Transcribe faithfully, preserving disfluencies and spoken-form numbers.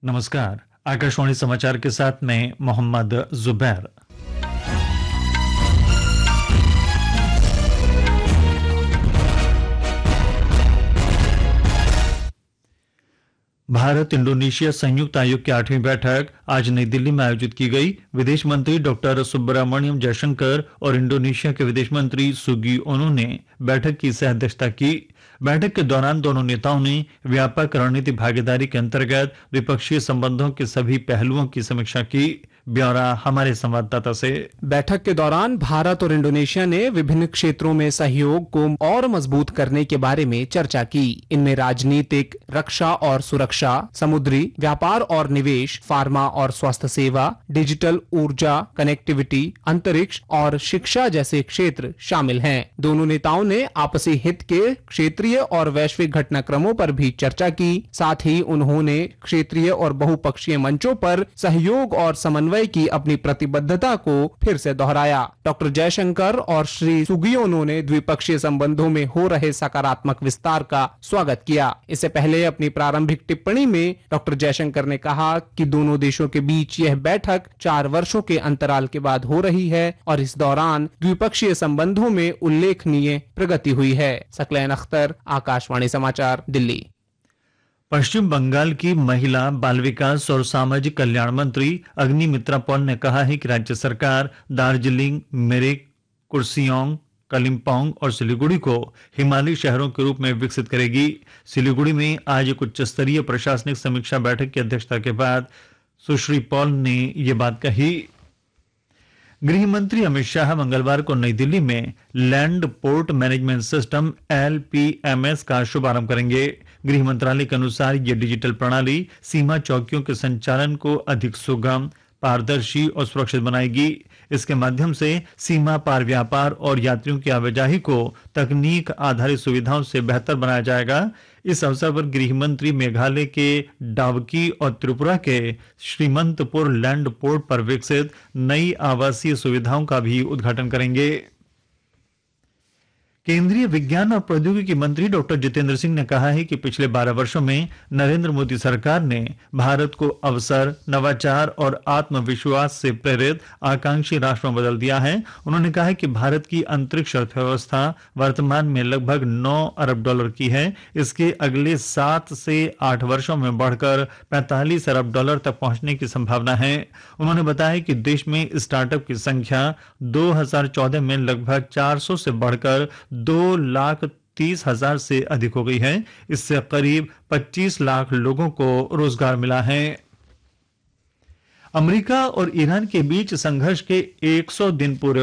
नमस्कार। आकाशवाणी समाचार के साथ मैं मोहम्मद जुबैर। भारत इंडोनेशिया संयुक्त आयोग की आठवीं बैठक आज नई दिल्ली में आयोजित की गई। विदेश मंत्री डॉक्टर सुब्रमण्यम जयशंकर और इंडोनेशिया के विदेश मंत्री सुगियोनो ने बैठक की सह अध्यक्षता की। बैठक के दौरान दोनों नेताओं ने व्यापक रणनीतिक भागीदारी के अंतर्गत द्विपक्षीय संबंधों के सभी पहलुओं की समीक्षा की। ब्यौरा हमारे संवाददाता से। बैठक के दौरान भारत और इंडोनेशिया ने विभिन्न क्षेत्रों में सहयोग को और मजबूत करने के बारे में चर्चा की। इनमें राजनीतिक, रक्षा और सुरक्षा, समुद्री व्यापार और निवेश, फार्मा और स्वास्थ्य सेवा, डिजिटल ऊर्जा, कनेक्टिविटी, अंतरिक्ष और शिक्षा जैसे क्षेत्र शामिल हैं। दोनों नेताओं ने आपसी हित के क्षेत्रीय और वैश्विक घटनाक्रमों पर भी चर्चा की। साथ ही उन्होंने क्षेत्रीय और बहुपक्षीय मंचों पर सहयोग और समन्वय की अपनी प्रतिबद्धता को फिर से दोहराया। डॉक्टर जयशंकर और श्री सुगियोनो ने द्विपक्षीय संबंधों में हो रहे सकारात्मक विस्तार का स्वागत किया। इससे पहले अपनी प्रारंभिक टिप्पणी में डॉक्टर जयशंकर ने कहा कि दोनों देशों के बीच यह बैठक चार वर्षों के अंतराल के बाद हो रही है और इस दौरान द्विपक्षीय संबंधों में उल्लेखनीय प्रगति हुई है। सकलैन अख्तर, आकाशवाणी समाचार, दिल्ली। पश्चिम बंगाल की महिला, बाल विकास और सामाजिक कल्याण मंत्री अग्निमित्रा पॉल ने कहा है कि राज्य सरकार दार्जिलिंग, मिरिक, कुर्सियोंग, कलिम्पोंग और सिलीगुड़ी को हिमालयी शहरों के रूप में विकसित करेगी। सिलीगुड़ी में आज एक उच्च स्तरीय प्रशासनिक समीक्षा बैठक की अध्यक्षता के बाद सुश्री पॉल ने ये बात कही। गृह मंत्री अमित शाह मंगलवार को नई दिल्ली में land port management system L P M S का शुभारंभ करेंगे। गृह मंत्रालय के अनुसार ये डिजिटल प्रणाली सीमा चौकियों के संचालन को अधिक सुगम, पारदर्शी और सुरक्षित बनाएगी। इसके माध्यम से सीमा पार व्यापार और यात्रियों की आवाजाही को तकनीक आधारित सुविधाओं से बेहतर बनाया जाएगा। इस अवसर पर गृह मंत्री मेघालय के डावकी और त्रिपुरा के श्रीमंतपुर लैंड पोर्ट पर विकसित नई आवासीय सुविधाओं का भी उद्घाटन करेंगे। केंद्रीय विज्ञान और प्रौद्योगिकी मंत्री डॉक्टर जितेंद्र सिंह ने कहा है कि पिछले बारह वर्षों में नरेंद्र मोदी सरकार ने भारत को अवसर, नवाचार और आत्मविश्वास से प्रेरित आकांक्षी राष्ट्र में बदल दिया है। उन्होंने कहा है कि भारत की अंतरिक्ष अर्थव्यवस्था वर्तमान में लगभग नौ अरब डॉलर की है। इसके अगले सात से आठ वर्षों में बढ़कर पैंतालीस अरब डॉलर तक पहुंचने की संभावना है। उन्होंने बताया कि देश में स्टार्टअप की संख्या दो हज़ार चौदह में लगभग चार सौ से बढ़कर दो लाख तीस हजार से अधिक हो गई है। इससे करीब पच्चीस लाख लोगों को रोजगार मिला है। अमेरिका और ईरान के बीच संघर्ष के सौ दिन पूरे